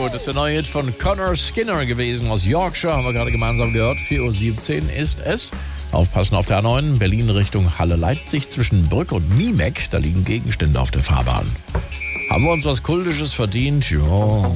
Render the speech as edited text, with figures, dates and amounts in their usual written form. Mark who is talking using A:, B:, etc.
A: das ist der neue Hit von Connor Skinner gewesen aus Yorkshire, haben wir gerade gemeinsam gehört. 4:17 Uhr ist es. Aufpassen auf der A9, Berlin Richtung Halle-Leipzig zwischen Brück und Niemeck. Da liegen Gegenstände auf der Fahrbahn. Haben wir uns was Kultisches verdient? Ja.